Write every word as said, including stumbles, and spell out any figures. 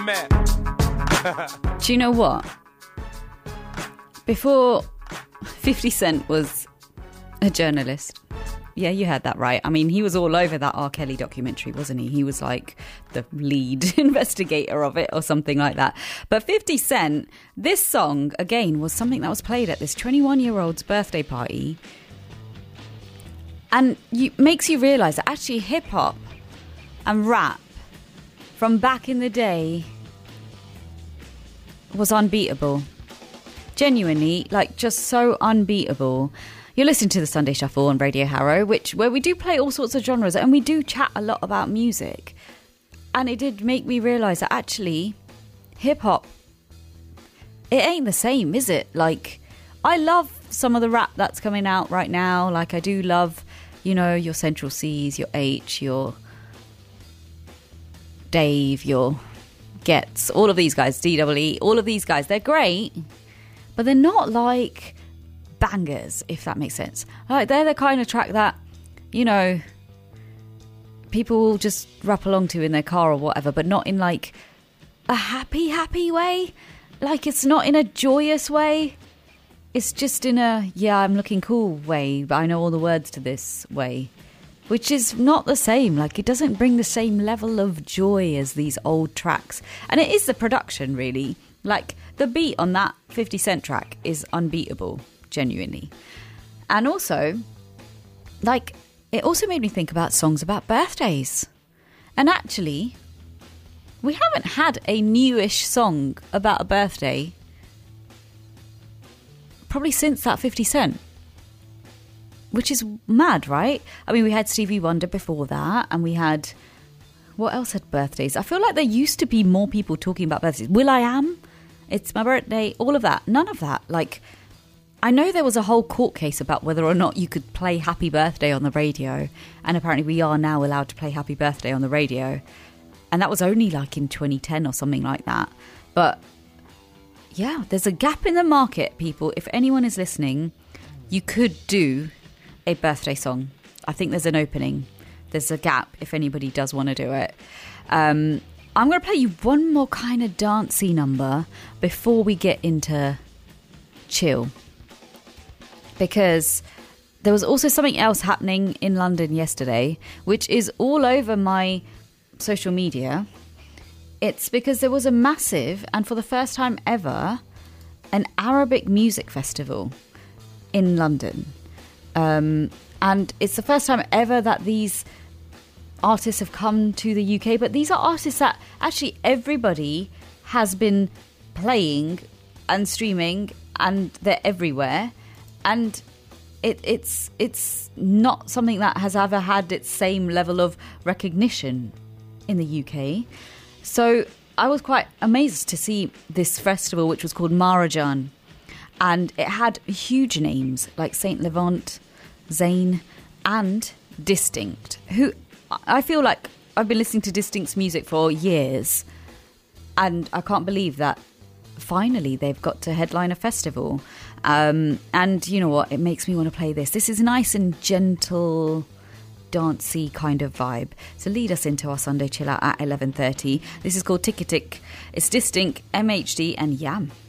man. Do you know what? Before fifty Cent was a journalist. Yeah, you heard that right. I mean, he was all over that R. Kelly documentary, wasn't he? He was like the lead investigator of it or something like that. But fifty Cent, this song, again, was something that was played at this twenty-one-year-old's birthday party. And you, makes you realise that actually hip-hop and rap from back in the day was unbeatable. Genuinely, like, just so unbeatable. You're listening to the Sunday Shuffle on Radio Harrow, which where we do play all sorts of genres and we do chat a lot about music. And it did make me realise that actually hip-hop, it ain't the same, is it? Like, I love some of the rap that's coming out right now. Like, I do love, you know, your Central C's, your H, your Dave, your Gets, all of these guys, D W E, all of these guys, they're great, but they're not like bangers, if that makes sense. Like, they're the kind of track that, you know, people will just rap along to in their car or whatever, but not in like a happy, happy way. Like, it's not in a joyous way. It's just in a, yeah, I'm looking cool way, but I know all the words to this way. Which is not the same. Like, it doesn't bring the same level of joy as these old tracks. And it is the production, really. Like, the beat on that fifty Cent track is unbeatable, genuinely. And also, like, it also made me think about songs about birthdays. And actually, we haven't had a newish song about a birthday probably since that fifty Cent. Which is mad, right? I mean, we had Stevie Wonder before that, and we had... What else had birthdays? I feel like there used to be more people talking about birthdays. will.i.am, it's my birthday, all of that. None of that. Like, I know there was a whole court case about whether or not you could play Happy Birthday on the radio, and apparently we are now allowed to play Happy Birthday on the radio. And that was only like in twenty ten or something like that. But, yeah, there's a gap in the market, people. If anyone is listening, you could do a birthday song. I think there's an opening. There's a gap if anybody does want to do it. Um, I'm going to play you one more kind of dancey number before we get into chill. Because there was also something else happening in London yesterday, which is all over my social media. It's because there was a massive, and for the first time ever, an Arabic music festival in London. Um, and it's the first time ever that these artists have come to the U K, but these are artists that actually everybody has been playing and streaming, and they're everywhere. And it, it's it's not something that has ever had its same level of recognition in the U K. So I was quite amazed to see this festival, which was called Maharajan, and it had huge names like Saint Levant, Zayn, and Distinct, who I feel like I've been listening to Distinct's music for years, and I can't believe that finally they've got to headline a festival. Um, and you know what? It makes me want to play this. This is nice and gentle, dancey kind of vibe. So lead us into our Sunday chill out at eleven thirty. This is called Tick-a-Tick. It's Distinct, M H D, and Yam.